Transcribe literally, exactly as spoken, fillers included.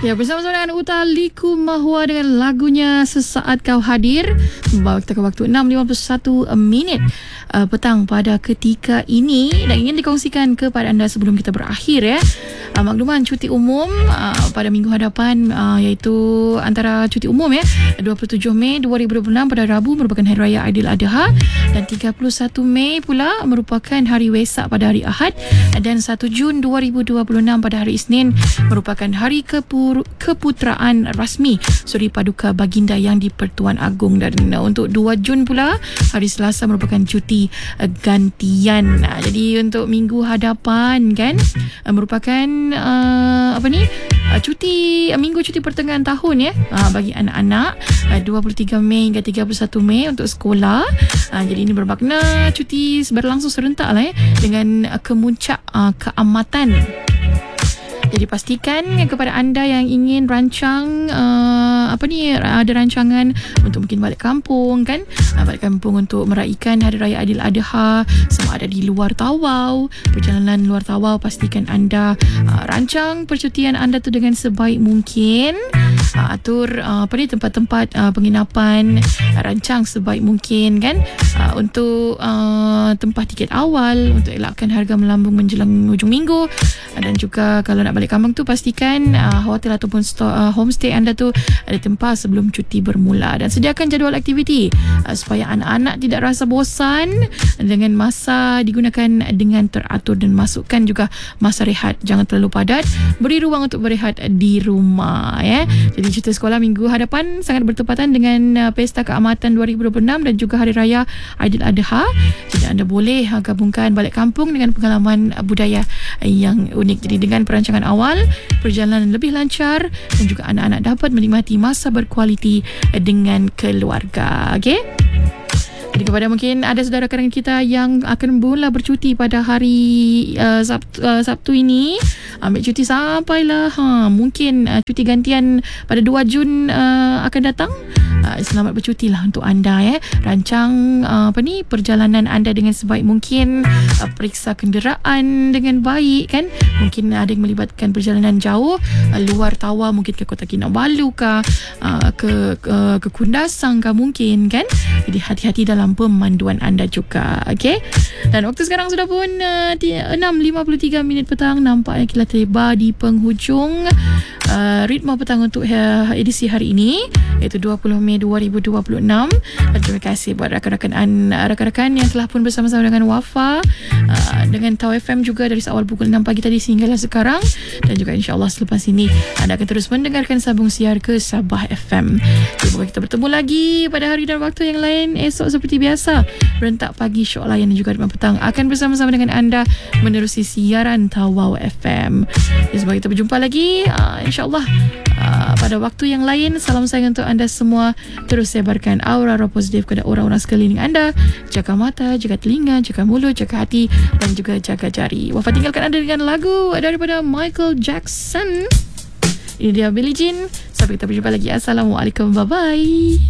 Ya, bersama-sama dengan Uta Liku Mahua dengan lagunya Sesaat Kau Hadir. Membawa kita ke waktu enam lima puluh satu minit uh, petang pada ketika ini, dan ingin dikongsikan kepada anda sebelum kita berakhir ya. Uh, makluman cuti umum uh, pada minggu hadapan, uh, iaitu antara cuti umum ya, dua puluh tujuh Mei dua ribu dua puluh enam pada Rabu merupakan Hari Raya Aidiladha, dan tiga puluh satu Mei pula merupakan Hari Wesak pada hari Ahad, dan satu Jun dua ribu dua puluh enam pada hari Isnin merupakan Hari Kepur- Keputeraan Rasmi Suri Paduka Baginda Yang di-Pertuan Agong. Dan uh, untuk dua Jun pula, hari Selasa merupakan cuti uh, gantian. Nah, jadi untuk minggu hadapan kan uh, merupakan uh, apa ni uh, cuti uh, minggu cuti pertengahan tahun ya, uh, bagi anak-anak, uh, dua puluh tiga Mei hingga tiga puluh satu Mei untuk sekolah. Uh, jadi ini bermakna cuti berlangsung serentak lah ya, dengan uh, kemuncak uh, keamatan. Jadi pastikan kepada anda yang ingin rancang uh, apa ni ada rancangan untuk mungkin balik kampung kan, uh, balik kampung untuk meraihkan Hari Raya Aidiladha, semua ada di luar Tawau, perjalanan luar Tawau, pastikan anda uh, rancang percutian anda tu dengan sebaik mungkin. Uh, atur uh, apa ni tempat-tempat uh, penginapan, uh, rancang sebaik mungkin kan, uh, untuk uh, tempat tiket awal untuk elakkan harga melambung menjelang hujung minggu, uh, dan juga kalau nak balik kampung tu pastikan uh, hotel ataupun store, uh, homestay anda tu ada tempat sebelum cuti bermula, dan sediakan jadual aktiviti uh, supaya anak-anak tidak rasa bosan dengan masa digunakan dengan teratur, dan masukkan juga masa rehat, jangan terlalu padat, beri ruang untuk berehat di rumah ya. Jadi cuti sekolah minggu hadapan sangat bertepatan dengan uh, Pesta Keamatan dua ribu dua puluh enam dan juga Hari Raya Aidiladha. Jadi anda boleh uh, gabungkan balik kampung dengan pengalaman uh, budaya uh, yang unik. Jadi dengan perancangan awal, perjalanan lebih lancar, dan juga anak-anak dapat menikmati masa berkualiti uh, dengan keluarga. Okey? Jadi kepada mungkin ada saudara kawan kita yang akan mula bercuti pada hari uh, Sabtu, uh, Sabtu ini, ambil cuti sampailah ha, mungkin uh, cuti gantian pada dua Jun uh, akan datang. Uh, selamat bercuti lah untuk anda ya. Rancang uh, apa ni perjalanan anda dengan sebaik mungkin, uh, periksa kenderaan dengan baik kan. Mungkin ada yang melibatkan perjalanan jauh, uh, luar Tawau, mungkin ke Kota Kinabalu kah, uh, ke, ke ke Kundasang kah mungkin kan. Jadi hati-hati dalam pemanduan anda juga. Okey. Dan waktu sekarang sudah pun uh, enam lima puluh tiga minit petang, nampaknya kita tiba di penghujung uh, ritma petang untuk uh, edisi hari ini, iaitu dua puluh Mei dua ribu dua puluh enam. Terima kasih buat rakan-rakan rakan-rakan yang telah pun bersama-sama dengan Wafa, uh, dengan Tau F M juga dari awal pukul enam pagi tadi sehinggalah sekarang, dan juga insya-Allah selepas ini anda akan terus mendengarkan sambung siar ke Sabah F M. Semoga kita bertemu lagi pada hari dan waktu yang lain esok seperti biasa. Rentak pagi, Syok Layan dan juga Ritma Petang akan bersama-sama dengan anda menerusi siaran Tawau F M. Semoga kita berjumpa lagi uh, insya-Allah uh, pada waktu yang lain. Salam sayang untuk anda semua. Terus sebarkan aura-aura positif kepada orang-orang sekeliling anda. Jaga mata, jaga telinga, jaga mulut, jaga hati, dan juga jaga jari. Wafa tinggalkan anda dengan lagu daripada Michael Jackson. Ini dia Billie Jean. Sampai kita berjumpa lagi. Assalamualaikum. Bye-bye.